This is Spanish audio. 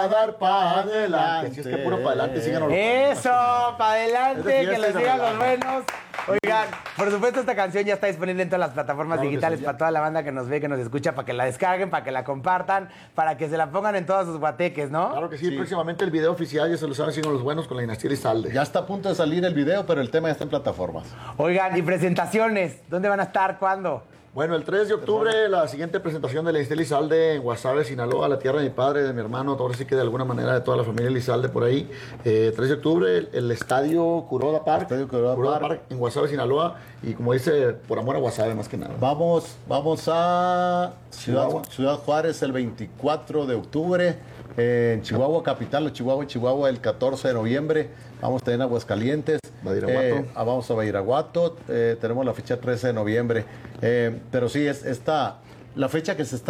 dar para adelante. Si es que puro para adelante, síganos. Eso, para adelante, que les sigan los buenos. buenos. Oigan, por supuesto esta canción ya está disponible en todas las plataformas Claro que digitales sí, para toda la banda que nos ve, que nos escucha, para que la descarguen, para que la compartan, para que se la pongan en todos sus guateques, ¿no? Claro que sí, próximamente el video oficial, ya se lo saben, siguen los buenos con la dinastía Elizalde. Ya está a punto de salir el video, pero el tema ya está en plataformas. Oigan, y presentaciones, ¿dónde van a estar? ¿Cuándo? Bueno, el 3 de octubre, la siguiente presentación de la dinastía Elizalde en Guasave, Sinaloa, la tierra de mi padre, de mi hermano, ahora sí que de alguna manera de toda la familia Elizalde por ahí. 3 de octubre, el estadio Kuroda Park, Park en Guasave, Sinaloa, y como dice, por amor a Guasave más que nada. Vamos a Ciudad Juárez el 24 de octubre, en Chihuahua Capital, Chihuahua el 14 de noviembre, vamos a tener Aguascalientes, vamos a Badiraguato, tenemos la fecha 13 de noviembre, pero sí, la fecha que se está